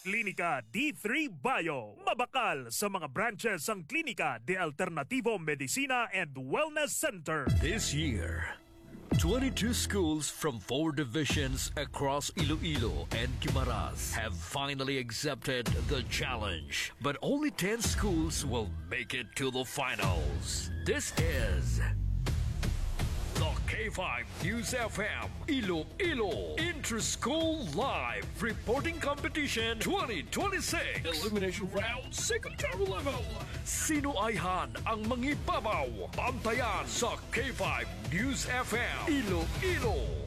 Klinika D3 Bio. Mabakal sa mga branches ang Klinika de Alternativo Medicina and Wellness Center. This year, 22 schools from 4 divisions across Iloilo and Guimaras have finally accepted the challenge. But only 10 schools will make it to the finals. This is the K5 News FM Iloilo Inter-School Live Reporting Competition 2026 Elimination Round Secondary Level. Sino ayhan ang mangibabaw? Bantayan sa K5 News FM Iloilo.